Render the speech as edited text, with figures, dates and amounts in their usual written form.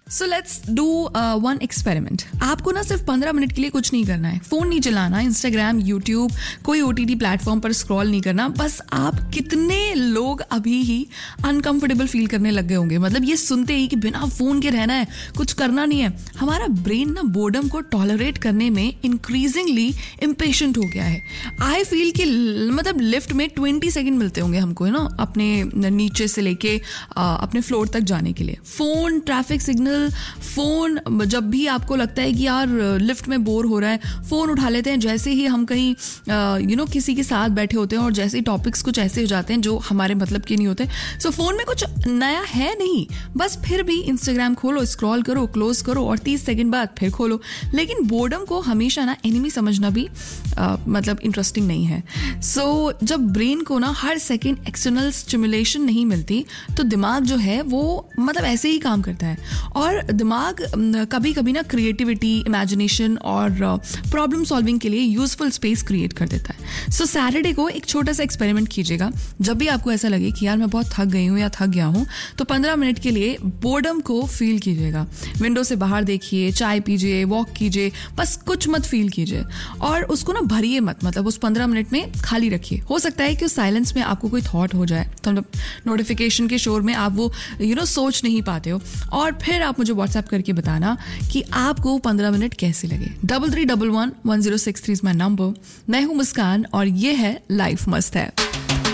So let's do one experiment. आपको ना सिर्फ 15 मिनट के लिए कुछ नहीं करना है. फोन नहीं चलाना, इंस्टाग्राम, यूट्यूब, कोई OTT प्लेटफॉर्म पर स्क्रॉल नहीं करना. बस आप कितने लोग अभी ही अनकंफर्टेबल फील करने लग गए होंगे, मतलब ये सुनते ही कि बिना फोन के रहना है, कुछ करना नहीं है. हमारा ब्रेन ना बोर्डम को टॉलरेट करने में इंक्रीजिंगली इम्पेशेंट हो गया है. आई फील कि मतलब लिफ्ट में 20 सेकेंड मिलते होंगे हमको ना अपने नीचे से लेके अपने फ्लोर तक जाने के लिए. फोन, ट्रैफिक सिग्नल, फोन, जब भी आपको लगता है कि यार लिफ्ट में बोर हो रहा है, फोन उठा लेते हैं. जैसे ही हम कहीं किसी के साथ बैठे होते हैं और जैसे ही टॉपिक्स कुछ ऐसे हो जाते हैं जो हमारे मतलब के नहीं होते, सो फोन में कुछ नया है नहीं, बस फिर भी इंस्टाग्राम खोलो, स्क्रॉल करो, क्लोज करो और 30 सेकंड बाद फिर खोलो. लेकिन बोर्डम को हमेशा ना एनिमी समझना भी मतलब इंटरेस्टिंग नहीं है. सो जब ब्रेन को ना हर सेकंड एक्सटर्नल स्टिमुलेशन नहीं मिलती तो दिमाग जो है वो मतलब ऐसे ही काम करता है. और दिमाग कभी कभी ना क्रिएटिविटी, इमेजिनेशन और प्रॉब्लम सॉल्विंग के लिए यूजफुल स्पेस क्रिएट कर देता है. सो सैटरडे को एक छोटा सा एक्सपेरिमेंट कीजिएगा. जब भी आपको ऐसा लगे कि यार मैं बहुत थक गई हूँ या थक गया हूँ, तो 15 मिनट के लिए बोर्डम को फील कीजिएगा. विंडो से बाहर देखिए, चाय पीजिए, वॉक कीजिए, बस कुछ मत फील कीजिए और उसको ना भरिए मत. मतलब उस 15 मिनट में खाली रखिए. हो सकता है कि उस साइलेंस में आपको कोई थॉट हो जाए, तो नोटिफिकेशन के शोर में आप वो सोच नहीं पाते हो. और फिर आप मुझे व्हाट्सएप करके बताना कि आपको 15 मिनट कैसे लगे. 33111063 इज माई नंबर. मैं हूँ मुस्कान और ये है लाइफ मस्त है.